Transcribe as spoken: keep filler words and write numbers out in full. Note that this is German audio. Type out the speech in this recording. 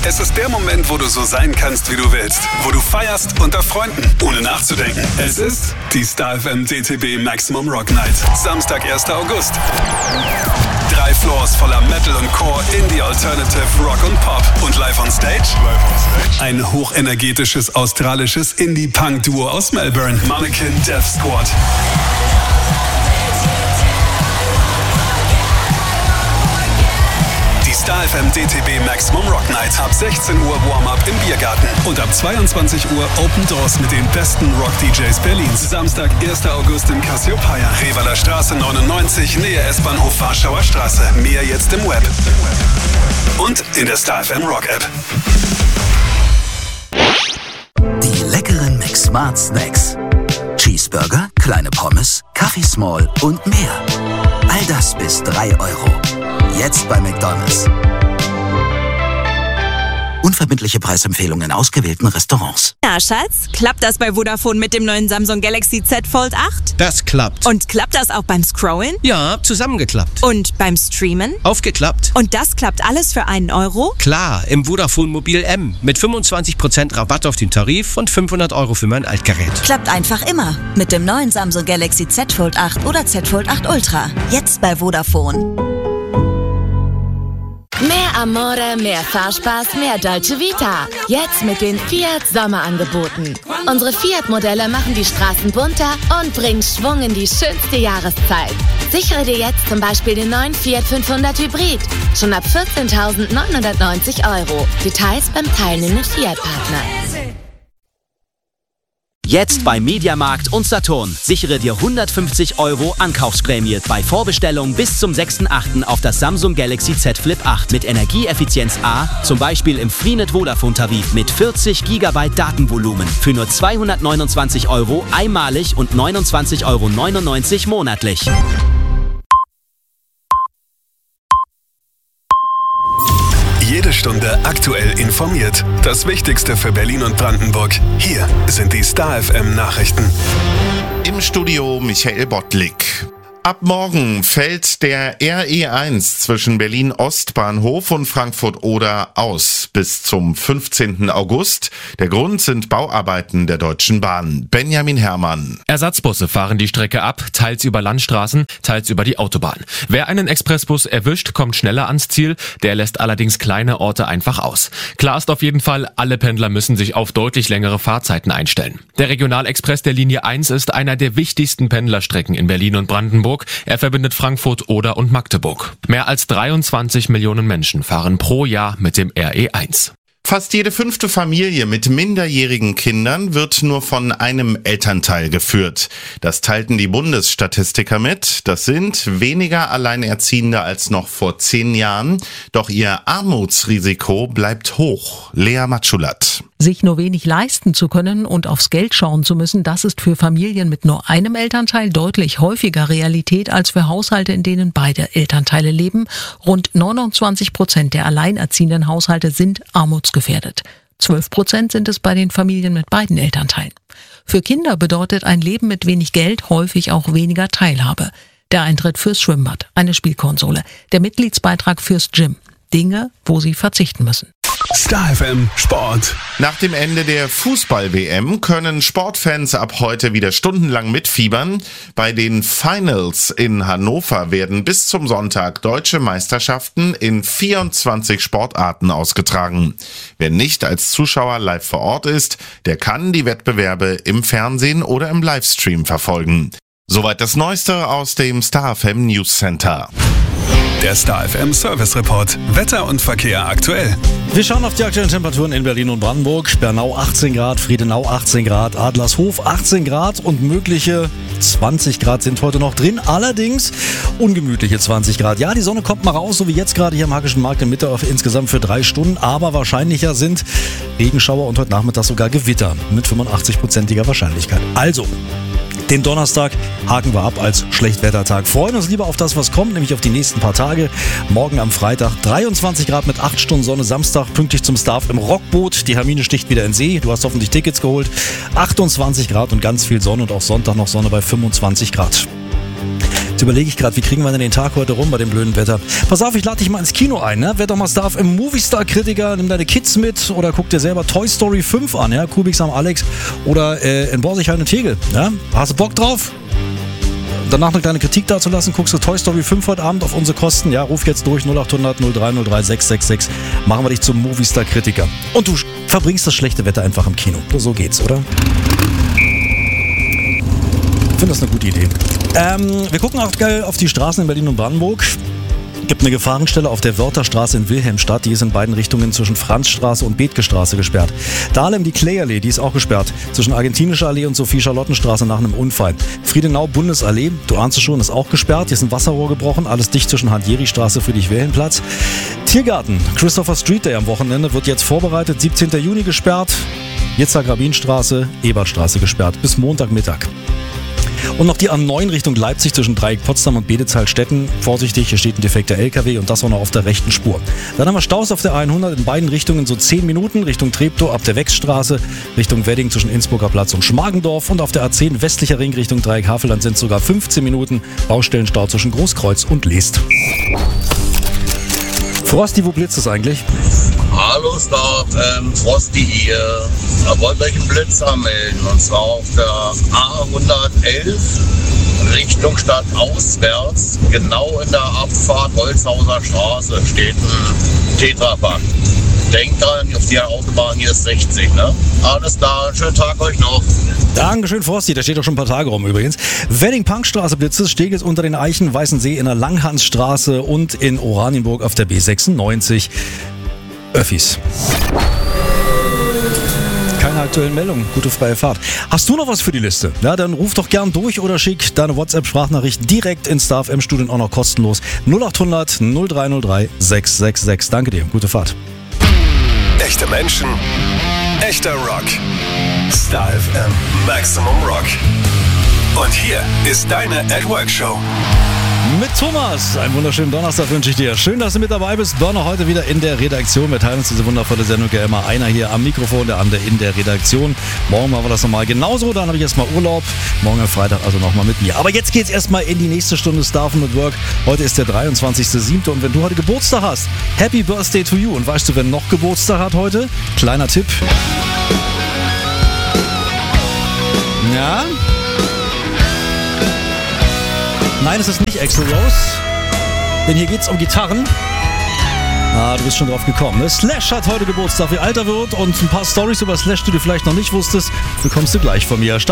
Es ist der Moment, wo du so sein kannst, wie du willst. Wo du feierst unter Freunden, ohne nachzudenken. Es ist die Star F M D T B Maximum Rock Night. Samstag, erster August. Drei Floors voller Metal und Core, Indie, Alternative, Rock und Pop. Und live on stage? Ein hochenergetisches australisches Indie-Punk-Duo aus Melbourne. Mannequin Death Squad. Star F M D T B Maximum Rock Night. Ab sechzehn Uhr Warm-Up im Biergarten. Und ab zweiundzwanzig Uhr Open Doors mit den besten Rock-D Js Berlins. Samstag, erster August im Cassiopeia. Revaler Straße neunundneunzig, Nähe S-Bahnhof Warschauer Straße. Mehr jetzt im Web. Und in der Star F M Rock App. Die leckeren McSmart Snacks. Cheeseburger, kleine Pommes, Kaffee Small und mehr. All das bis drei Euro. Jetzt bei McDonald's. Unverbindliche Preisempfehlungen in ausgewählten Restaurants. Ja, Schatz, klappt das bei Vodafone mit dem neuen Samsung Galaxy Z Fold acht? Das klappt. Und klappt das auch beim Scrollen? Ja, zusammengeklappt. Und beim Streamen? Aufgeklappt. Und das klappt alles für einen Euro? Klar, im Vodafone Mobil M. Mit fünfundzwanzig Prozent Rabatt auf den Tarif und fünfhundert Euro für mein Altgerät. Klappt einfach immer. Mit dem neuen Samsung Galaxy Z Fold acht oder Z Fold acht Ultra. Jetzt bei Vodafone. Mehr Amore, mehr Fahrspaß, mehr Dolce Vita. Jetzt mit den Fiat Sommerangeboten. Unsere Fiat-Modelle machen die Straßen bunter und bringen Schwung in die schönste Jahreszeit. Sichere dir jetzt zum Beispiel den neuen Fiat fünfhundert Hybrid. Schon ab vierzehntausendneunhundertneunzig Euro. Details beim teilnehmenden Fiat-Partner. Jetzt bei Mediamarkt und Saturn. Sichere dir hundertfünfzig Euro Ankaufsprämie bei Vorbestellung bis zum sechsten achten auf das Samsung Galaxy Z Flip acht mit Energieeffizienz A, zum Beispiel im Freenet Vodafone Tarif mit vierzig Gigabyte Datenvolumen für nur zweihundertneunundzwanzig Euro einmalig und neunundzwanzig Euro neunundneunzig monatlich. Jede Stunde aktuell informiert. Das Wichtigste für Berlin und Brandenburg. Hier sind die Star F M Nachrichten. Im Studio Michael Bottlik. Ab morgen fällt der R E eins zwischen Berlin-Ostbahnhof und Frankfurt-Oder aus bis zum fünfzehnten August. Der Grund sind Bauarbeiten der Deutschen Bahn. Benjamin Herrmann. Ersatzbusse fahren die Strecke ab, teils über Landstraßen, teils über die Autobahn. Wer einen Expressbus erwischt, kommt schneller ans Ziel. Der lässt allerdings kleine Orte einfach aus. Klar ist auf jeden Fall, alle Pendler müssen sich auf deutlich längere Fahrzeiten einstellen. Der Regionalexpress der Linie eins ist einer der wichtigsten Pendlerstrecken in Berlin und Brandenburg. Er verbindet Frankfurt, Oder und Magdeburg. Mehr als dreiundzwanzig Millionen Menschen fahren pro Jahr mit dem R E eins. Fast jede fünfte Familie mit minderjährigen Kindern wird nur von einem Elternteil geführt. Das teilten die Bundesstatistiker mit. Das sind weniger Alleinerziehende als noch vor zehn Jahren. Doch ihr Armutsrisiko bleibt hoch. Lea Matschulat. Sich nur wenig leisten zu können und aufs Geld schauen zu müssen, das ist für Familien mit nur einem Elternteil deutlich häufiger Realität als für Haushalte, in denen beide Elternteile leben. Rund neunundzwanzig Prozent der alleinerziehenden Haushalte sind armutsgefährdet. zwölf Prozent sind es bei den Familien mit beiden Elternteilen. Für Kinder bedeutet ein Leben mit wenig Geld häufig auch weniger Teilhabe. Der Eintritt fürs Schwimmbad, eine Spielkonsole, der Mitgliedsbeitrag fürs Gym. Dinge, wo sie verzichten müssen. Star F M Sport. Nach dem Ende der Fußball-W M können Sportfans ab heute wieder stundenlang mitfiebern. Bei den Finals in Hannover werden bis zum Sonntag deutsche Meisterschaften in vierundzwanzig Sportarten ausgetragen. Wer nicht als Zuschauer live vor Ort ist, der kann die Wettbewerbe im Fernsehen oder im Livestream verfolgen. Soweit das Neueste aus dem Star F M News Center. Der Star F M Service Report. Wetter und Verkehr aktuell. Wir schauen auf die aktuellen Temperaturen in Berlin und Brandenburg. Bernau achtzehn Grad, Friedenau achtzehn Grad, Adlershof achtzehn Grad und mögliche zwanzig Grad sind heute noch drin. Allerdings ungemütliche zwanzig Grad. Ja, die Sonne kommt mal raus, so wie jetzt gerade hier am Hackischen Markt in Mitte insgesamt für drei Stunden. Aber wahrscheinlicher sind Regenschauer und heute Nachmittag sogar Gewitter mit fünfundachtzig-prozentiger Wahrscheinlichkeit. Also, den Donnerstag haken wir ab als Schlechtwettertag. Freuen uns lieber auf das, was kommt, nämlich auf die nächsten paar Tage. Morgen am Freitag dreiundzwanzig Grad mit acht Stunden Sonne. Samstag pünktlich zum Start im Rockboot. Die Hermine sticht wieder in See. Du hast hoffentlich Tickets geholt. achtundzwanzig Grad und ganz viel Sonne und auch Sonntag noch Sonne bei fünfundzwanzig Grad. Jetzt überlege ich gerade, wie kriegen wir denn den Tag heute rum bei dem blöden Wetter? Pass auf, ich lade dich mal ins Kino ein, ne? Werd doch mal Star im Movie-Star-Kritiker, nimm deine Kids mit oder guck dir selber Toy Story fünf an, ja? Kubik am Alex oder äh, in Borsigheim und Tegel, ja? Hast du Bock drauf? Danach eine kleine Kritik dazulassen, guckst du Toy Story fünf heute Abend auf unsere Kosten. Ja, ruf jetzt durch null acht hundert null drei null drei sechs sechs sechs. Machen wir dich zum Movie-Star-Kritiker. Und du verbringst das schlechte Wetter einfach im Kino. So geht's, oder? Ich finde das eine gute Idee. Ähm, wir gucken auch geil auf die Straßen in Berlin und Brandenburg. Gibt eine Gefahrenstelle auf der Wörtherstraße in Wilhelmstadt. Die ist in beiden Richtungen zwischen Franzstraße und Bethke-Straße gesperrt. Dahlem die Clay-Allee, die ist auch gesperrt. Zwischen Argentinischer Allee und Sophie-Charlottenstraße nach einem Unfall. Friedenau-Bundesallee, du ahnst es schon, ist auch gesperrt. Hier ist ein Wasserrohr gebrochen. Alles dicht zwischen Hand-Jeri-Straße, Friedrich-Wilhelm-Platz. Tiergarten, Christopher Street Day am Wochenende wird jetzt vorbereitet. siebzehnten Juni gesperrt. Jitzak-Rabin-Straße, Ebertstraße gesperrt. Bis Montagmittag. Und noch die A neun Richtung Leipzig zwischen Dreieck Potsdam und Bedezheil-Stetten. Vorsichtig, hier steht ein defekter L K W und das auch noch auf der rechten Spur. Dann haben wir Staus auf der hundert in beiden Richtungen so zehn Minuten. Richtung Treptow ab der Wechsstraße, Richtung Wedding zwischen Innsbrucker Platz und Schmargendorf. Und auf der A zehn westlicher Ring Richtung Dreieck Havelland sind sogar fünfzehn Minuten. Baustellenstau zwischen Großkreuz und Leest. Frosty, wo blitzt es eigentlich? Hallo Star, ähm, Frosty hier. Da wollte ich einen Blitz anmelden. Und zwar auf der A hundertelf Richtung Stadt auswärts. Genau in der Abfahrt Holzhauser Straße steht ein Tetrapack. Denkt dran, auf die Autobahn hier ist sechzig, ne? Alles klar, schönen Tag euch noch. Dankeschön, Frosty. Da steht doch schon ein paar Tage rum übrigens. Wedding-Punkstraße Blitzes, Steglitz unter den Eichen, Weißensee in der Langhansstraße und in Oranienburg auf der B sechsundneunzig. Öffis. Keine aktuellen Meldungen. Gute freie Fahrt. Hast du noch was für die Liste? Ja, dann ruf doch gern durch oder schick deine WhatsApp-Sprachnachricht direkt ins Star F M-Studio auch noch kostenlos. null acht hundert null drei null drei sechs sechs sechs. Danke dir. Gute Fahrt. Echte Menschen, echter Rock. Star F M Maximum Rock. Und hier ist deine At Work Show. Mit Thomas. Einen wunderschönen Donnerstag wünsche ich dir. Schön, dass du mit dabei bist. Burner heute wieder in der Redaktion. Wir teilen uns diese wundervolle Sendung ja immer. Einer hier am Mikrofon, der andere in der Redaktion. Morgen machen wir das nochmal genauso. Dann habe ich erstmal Urlaub. Morgen am Freitag also nochmal mit mir. Aber jetzt geht's erstmal in die nächste Stunde Star F M at Work. Heute ist der dreiundzwanzigster siebte Und wenn du heute Geburtstag hast, Happy Birthday to you. Und weißt du, wer noch Geburtstag hat heute? Kleiner Tipp. Ja? Nein, es ist nicht Axl Rose, denn hier geht's um Gitarren. Ah, du bist schon drauf gekommen, ne? Slash hat heute Geburtstag, wie alt er wird und ein paar Storys über Slash, die du vielleicht noch nicht wusstest, bekommst du gleich von mir.